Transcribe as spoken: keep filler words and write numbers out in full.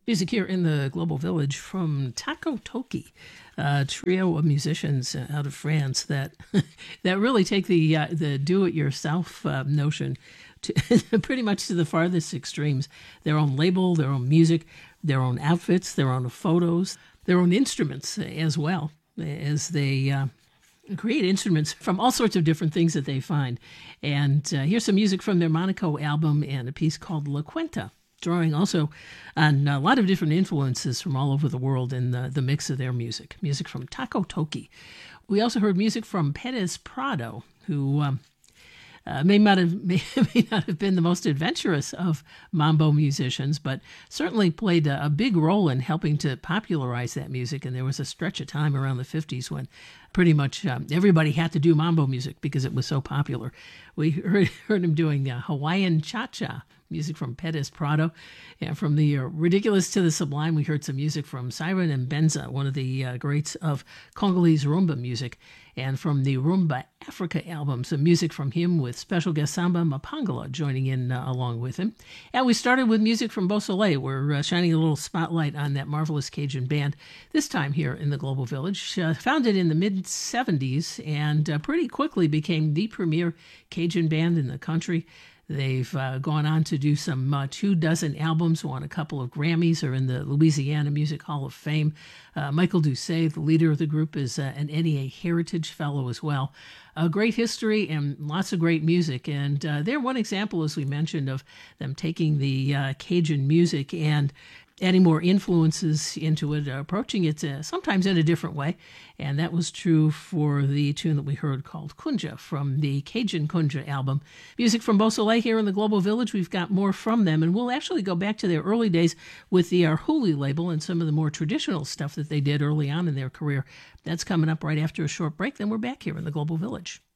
Music here in the Global Village from Taco Toki, a trio of musicians out of France that that really take the uh, the do-it-yourself uh, notion to pretty much to the farthest extremes. Their own label, their own music, their own outfits, their own photos, their own instruments as well, as they uh, create instruments from all sorts of different things that they find. And uh, here's some music from their Monaco album and a piece called La Cuenta, drawing also on a lot of different influences from all over the world in the, the mix of their music. Music from Taco Toki. We also heard music from Perez Prado, who um, uh, may, not have, may, may not have been the most adventurous of mambo musicians, but certainly played a, a big role in helping to popularize that music. And there was a stretch of time around the fifties when pretty much um, everybody had to do mambo music because it was so popular. We heard, heard him doing uh, Hawaiian Cha-Cha, music from Perez Prado. And from the uh, ridiculous to the sublime, we heard some music from Siren and Benza, one of the uh, greats of Congolese rumba music. And from the Rumba Africa album, some music from him with special guest Samba Mapangala joining in uh, along with him. And we started with music from Beausoleil. We're uh, shining a little spotlight on that marvelous Cajun band, this time here in the Global Village. Uh, founded in the mid seventies and uh, pretty quickly became the premier Cajun band in the country. They've uh, gone on to do some uh, two dozen albums, won a couple of Grammys, are in the Louisiana Music Hall of Fame. Uh, Michael Doucet, the leader of the group, is uh, an N E A Heritage Fellow as well. A great history and lots of great music. And uh, they're one example, as we mentioned, of them taking the uh, Cajun music and adding more influences into it, uh, approaching it uh, sometimes in a different way. And that was true for the tune that we heard called Kunja from the Cajun Kunja album. Music from Beausoleil here in the Global Village. We've got more from them, and we'll actually go back to their early days with the Arhuli label and some of the more traditional stuff that they did early on in their career. That's coming up right after a short break. Then we're back here in the Global Village.